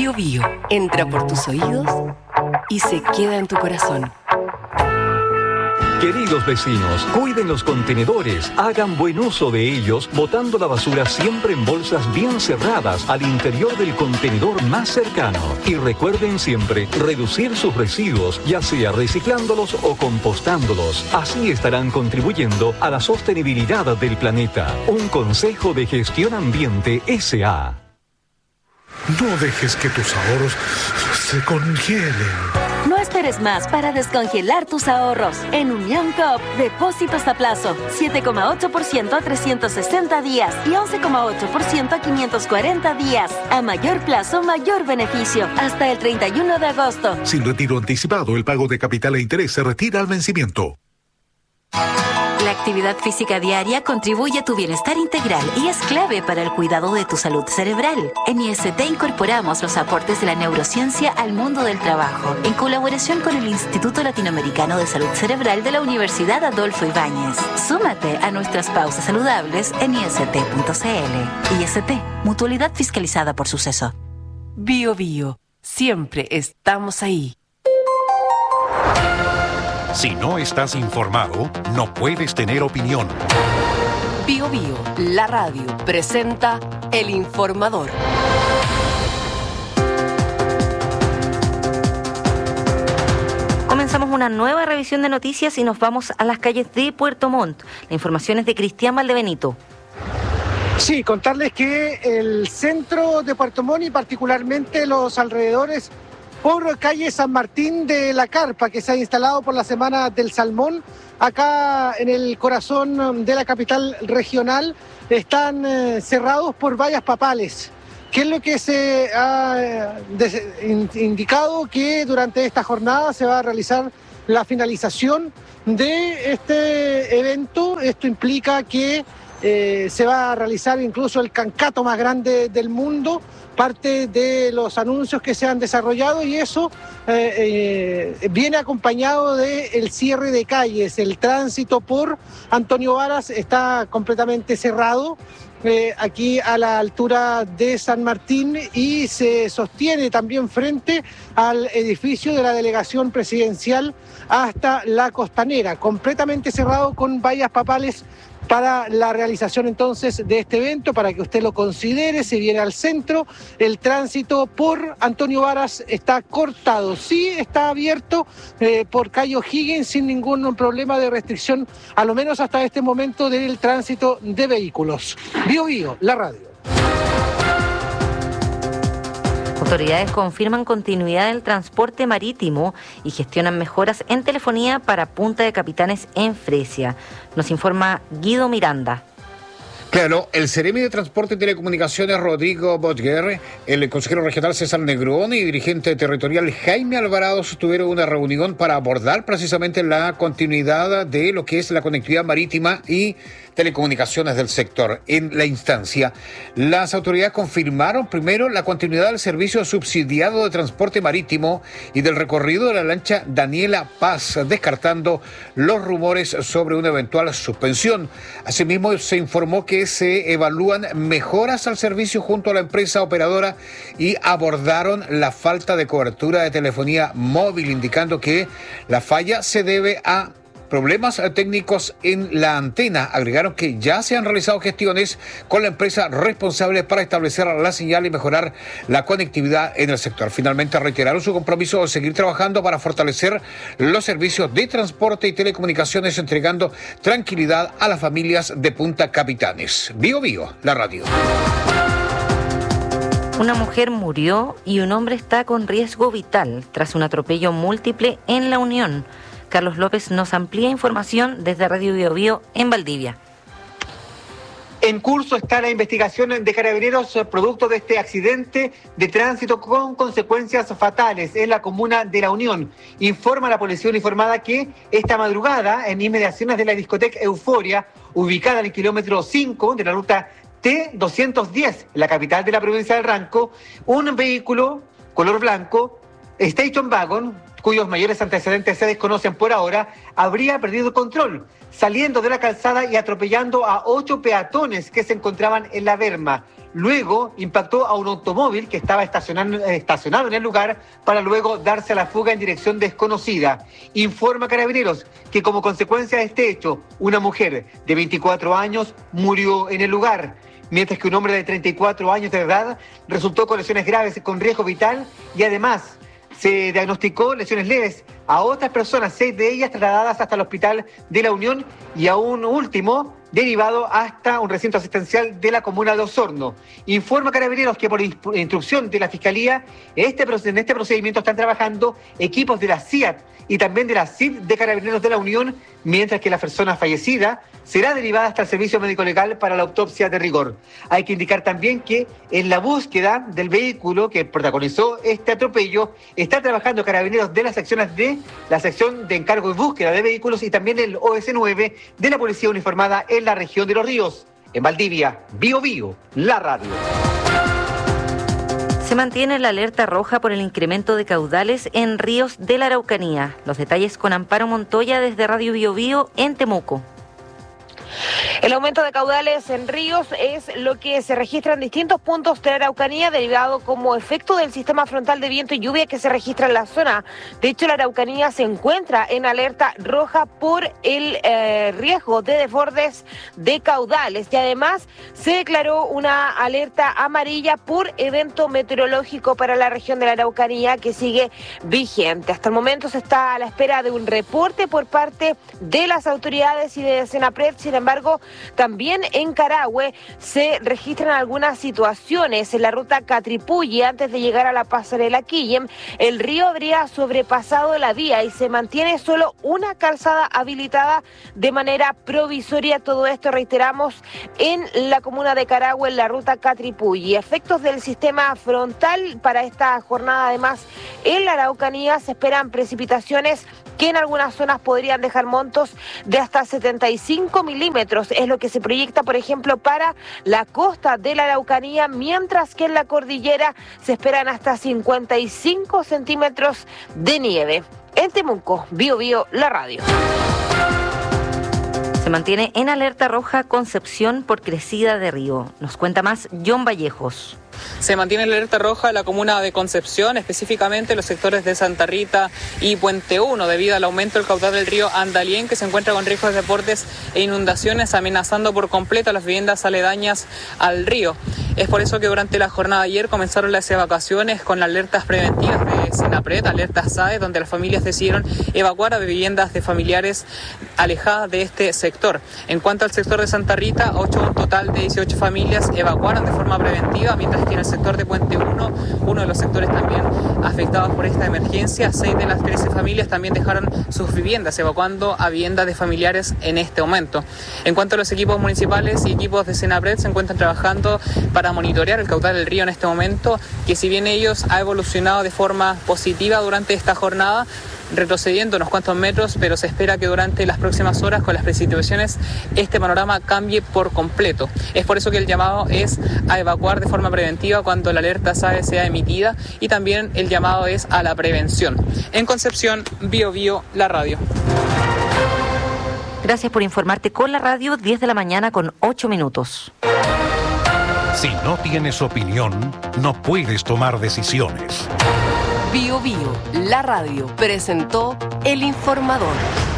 Bio Bio entra por tus oídos y se queda en tu corazón. Queridos vecinos, cuiden los contenedores, hagan buen uso de ellos, botando la basura siempre en bolsas bien cerradas al interior del contenedor más cercano. Y recuerden siempre reducir sus residuos, ya sea reciclándolos o compostándolos. Así estarán contribuyendo a la sostenibilidad del planeta. Un consejo de Gestión Ambiente S.A. No dejes que tus ahorros se congelen. No esperes más para descongelar tus ahorros. En Unión Coop, depósitos a plazo, 7,8% a 360 días y 11,8% a 540 días. A mayor plazo, mayor beneficio. Hasta el 31 de agosto. Sin retiro anticipado, el pago de capital e interés se retira al vencimiento. La actividad física diaria contribuye a tu bienestar integral y es clave para el cuidado de tu salud cerebral. En IST incorporamos los aportes de la neurociencia al mundo del trabajo, en colaboración con el Instituto Latinoamericano de Salud Cerebral de la Universidad Adolfo Ibáñez. Súmate a nuestras pausas saludables en ist.cl. IST, mutualidad fiscalizada por Suceso. Bio Bio, siempre estamos ahí. Si no estás informado, no puedes tener opinión. Bio Bio, la radio, presenta El Informador. Comenzamos una nueva revisión de noticias y nos vamos a las calles de Puerto Montt. La información es de Cristian Valdebenito. Sí, contarles que el centro de Puerto Montt y particularmente los alrededores por calle San Martín de la Carpa, que se ha instalado por la Semana del Salmón, acá en el corazón de la capital regional, están cerrados por vallas papales. ¿Qué es lo que se ha indicado? Que durante esta jornada se va a realizar la finalización de este evento. Esto implica que se va a realizar incluso el cancato más grande del mundo, parte de los anuncios que se han desarrollado, y eso viene acompañado del cierre de calles. El tránsito por Antonio Varas está completamente cerrado aquí a la altura de San Martín y se sostiene también frente al edificio de la delegación presidencial hasta la Costanera, completamente cerrado con vallas papales para la realización entonces de este evento, para que usted lo considere. Se viene al centro, el tránsito por Antonio Varas está cortado, sí está abierto por calle O'Higgins sin ningún problema de restricción, a lo menos hasta este momento, del tránsito de vehículos. Bio Bio, la radio. Autoridades confirman continuidad del transporte marítimo y gestionan mejoras en telefonía para Punta de Capitanes en Fresia. Nos informa Guido Miranda. Claro, el Seremi de Transporte y Telecomunicaciones Rodrigo Botguer, el consejero regional César Negrón y dirigente territorial Jaime Alvarado sostuvieron una reunión para abordar precisamente la continuidad de lo que es la conectividad marítima y telecomunicaciones del sector. En la instancia, las autoridades confirmaron primero la continuidad del servicio subsidiado de transporte marítimo y del recorrido de la lancha Daniela Paz, descartando los rumores sobre una eventual suspensión. Asimismo, se informó que se evalúan mejoras al servicio junto a la empresa operadora y abordaron la falta de cobertura de telefonía móvil, indicando que la falla se debe a problemas técnicos en la antena. Agregaron que ya se han realizado gestiones con la empresa responsable para establecer la señal y mejorar la conectividad en el sector. Finalmente reiteraron su compromiso de seguir trabajando para fortalecer los servicios de transporte y telecomunicaciones, entregando tranquilidad a las familias de Punta Capitanes. Bio Bio, la radio. Una mujer murió y un hombre está con riesgo vital tras un atropello múltiple en La Unión. Carlos López nos amplía información desde Radio Bio Bio en Valdivia. En curso está la investigación de Carabineros producto de este accidente de tránsito con consecuencias fatales en la comuna de La Unión. Informa la policía uniformada que esta madrugada, en inmediaciones de la discoteca Euforia, ubicada en el kilómetro 5 de la ruta T210, en la capital de la provincia del Ranco, un vehículo color blanco, Station Wagon, cuyos mayores antecedentes se desconocen por ahora, habría perdido control, saliendo de la calzada y atropellando a 8 peatones que se encontraban en la berma. Luego impactó a un automóvil que estaba estacionado en el lugar para luego darse a la fuga en dirección desconocida. Informa Carabineros que como consecuencia de este hecho, una mujer de 24 años murió en el lugar, mientras que un hombre de 34 años de edad resultó con lesiones graves con riesgo vital y además se diagnosticó lesiones leves a otras personas, 6 de ellas trasladadas hasta el Hospital de la Unión y a un último derivado hasta un recinto asistencial de la comuna de Osorno. Informa Carabineros que por instrucción de la Fiscalía, en este procedimiento están trabajando equipos de la CIAT y también de la CID de Carabineros de la Unión, mientras que la persona fallecida será derivada hasta el servicio médico legal para la autopsia de rigor. Hay que indicar también que en la búsqueda del vehículo que protagonizó este atropello está trabajando Carabineros de las secciones de la sección de encargo y búsqueda de vehículos y también el OS9 de la Policía Uniformada en la región de Los Ríos. En Valdivia, Bío Bío, la radio. Se mantiene la alerta roja por el incremento de caudales en ríos de la Araucanía. Los detalles con Amparo Montoya desde Radio Bío Bío en Temuco. El aumento de caudales en ríos es lo que se registra en distintos puntos de la Araucanía, derivado como efecto del sistema frontal de viento y lluvia que se registra en la zona. De hecho, la Araucanía se encuentra en alerta roja por el riesgo de desbordes de caudales y además se declaró una alerta amarilla por evento meteorológico para la región de la Araucanía que sigue vigente. Hasta el momento se está a la espera de un reporte por parte de las autoridades y de Senapred. Sin embargo, también en Carahue se registran algunas situaciones. En la ruta Catripulli, antes de llegar a la pasarela Quillem, el río habría sobrepasado la vía y se mantiene solo una calzada habilitada de manera provisoria. Todo esto, reiteramos, en la comuna de Carahue, en la ruta Catripulli. Efectos del sistema frontal para esta jornada, además, en la Araucanía se esperan precipitaciones que en algunas zonas podrían dejar montos de hasta 75 milímetros. Es lo que se proyecta, por ejemplo, para la costa de la Araucanía, mientras que en la cordillera se esperan hasta 55 centímetros de nieve. En Temuco, Bío Bío, la radio. Se mantiene en alerta roja Concepción por crecida de río. Nos cuenta más John Vallejos. Se mantiene en alerta roja la comuna de Concepción, específicamente los sectores de Santa Rita y Puente 1, debido al aumento del caudal del río Andalién, que se encuentra con riesgos de desbordes e inundaciones, amenazando por completo a las viviendas aledañas al río. Es por eso que durante la jornada de ayer comenzaron las evacuaciones con alertas preventivas de Senapred, alertas SAE, donde las familias decidieron evacuar a viviendas de familiares alejadas de este sector. En cuanto al sector de Santa Rita, un total de 18 familias evacuaron de forma preventiva, mientras que en el sector de Puente 1, uno de los sectores también afectados por esta emergencia, 6 de las 13 familias también dejaron sus viviendas, evacuando a viviendas de familiares en este momento. En cuanto a los equipos municipales y equipos de Senapred, se encuentran trabajando para monitorear el caudal del río en este momento, que si bien ellos ha evolucionado de forma positiva durante esta jornada, retrocediendo unos cuantos metros, pero se espera que durante las próximas horas, con las precipitaciones, este panorama cambie por completo. Es por eso que el llamado es a evacuar de forma preventiva cuando la alerta SAE sea emitida, y también el llamado es a la prevención. En Concepción, Bío Bío, la radio. Gracias por informarte con la radio, 10 de la mañana con 8 minutos. Si no tienes opinión, no puedes tomar decisiones. Bío Bío, la radio, presentó El Informador.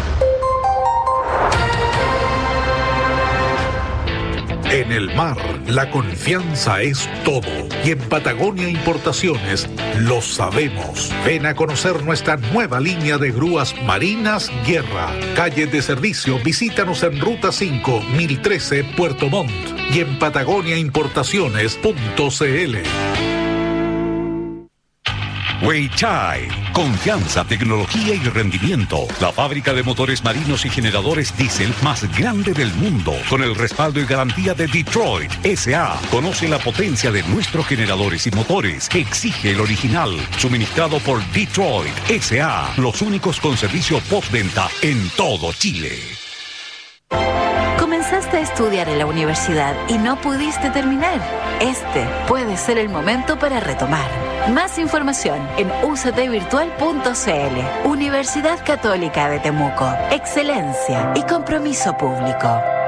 En el mar, la confianza es todo. Y en Patagonia Importaciones lo sabemos. Ven a conocer nuestra nueva línea de grúas marinas Guerra. Calle de servicio, visítanos en Ruta 5, 1013, Puerto Montt. Y en patagoniaimportaciones.cl. Weichai, confianza, tecnología y rendimiento. La fábrica de motores marinos y generadores diésel más grande del mundo, con el respaldo y garantía de Detroit S.A. Conoce la potencia de nuestros generadores y motores. Exige el original, suministrado por Detroit S.A. Los únicos con servicio postventa en todo Chile. Comenzaste a estudiar en la universidad y no pudiste terminar. Este puede ser el momento para retomar. Más información en uctvirtual.cl. Universidad Católica de Temuco. Excelencia y compromiso público.